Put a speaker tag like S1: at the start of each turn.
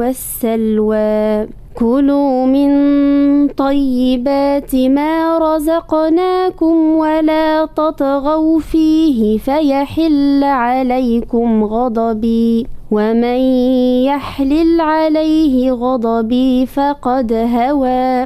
S1: والسلوى كلوا من طيبات ما رزقناكم ولا تطغوا فيه فيحل عليكم غضبي ومن يحلل عليه غضبي فقد هوى.